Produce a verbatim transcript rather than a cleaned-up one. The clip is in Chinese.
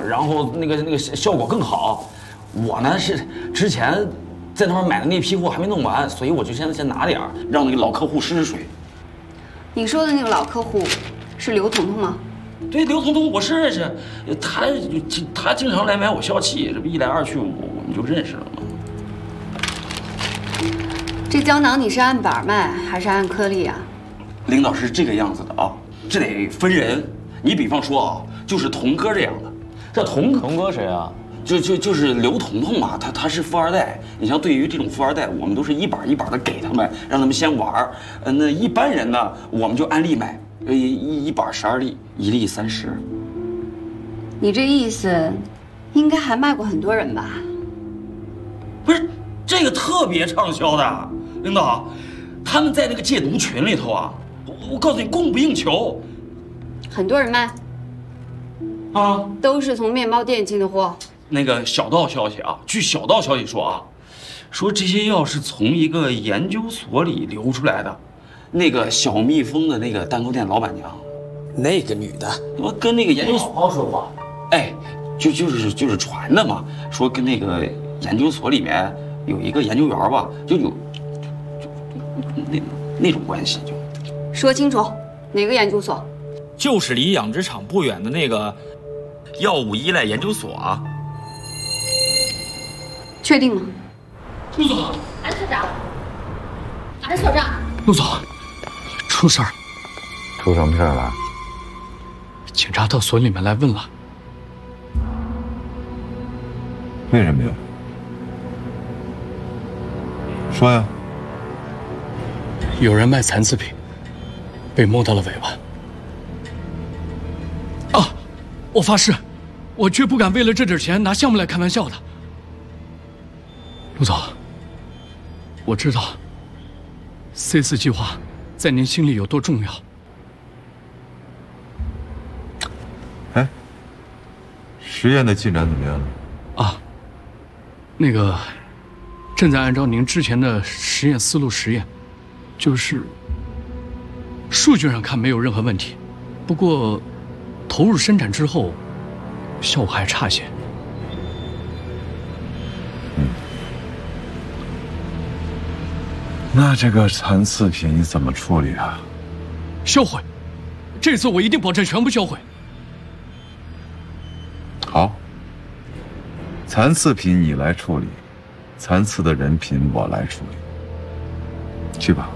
然后那个那个效果更好。我呢是之前在那边买的那批货还没弄完，所以我就现在先拿点儿，让那个老客户试试水。 你说的那个老客户是刘彤彤吗？ 对，刘彤彤我是认识，他他经常来买我笑气，这不一来二去，我我们就认识了嘛。 这胶囊你是按板卖还是按颗粒啊？ 领导是这个样子的啊，这得分人。你比方说啊，就是童哥这样的，这童童哥谁啊？ 就就就是刘彤彤嘛，他他是富二代。你像对于这种富二代，我们都是一板一板的给他们，让他们先玩儿。呃，那一般人呢，我们就按粒卖，呃一一板十二粒，一粒三十。 你这意思，应该还卖过很多人吧？ 不是，这个特别畅销的，领导，他们在那个戒毒群里头啊，我我告诉你，供不应求。 很多人卖。 啊， 都是从面包店进的货。 那个小道消息啊，据小道消息说啊，说这些药是从一个研究所里流出来的。那个小蜜蜂的那个蛋糕店老板娘， 那个女的， 我跟那个研究所好好说话。 哎，就就是就是传的嘛，说跟那个研究所里面有一个研究员吧，就有就就那那种关系就。 说清楚，哪个研究所？ 就是离养殖场不远的那个药物依赖研究所啊。 确定吗？ 陆总， 韩所长，韩所长， 陆总，出事儿， 出什么事儿了？ 警察到所里面来问了。 为什么呀？说呀。 有人卖残次品，被摸到了尾巴。啊！我发誓，我绝不敢为了这点钱拿项目来开玩笑的。陆总，我知道 C 四计划在您心里有多重要。 哎，实验的进展怎么样了？ 啊，那个正在按照您之前的实验思路实验，就是数据上看没有任何问题，不过投入生产之后，效果还差些。 嗯，那这个残次品你怎么处理啊？ 销毁，这次我一定保证全部销毁。 好，残次品你来处理，残次的人品我来处理。去吧。